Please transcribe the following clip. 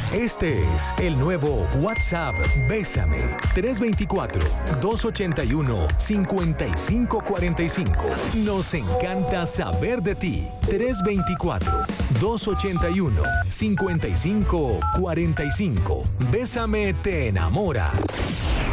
Este es el nuevo WhatsApp Bésame 324-281-5545. Nos encanta saber de ti. 324-281-5545. Bésame te enamora.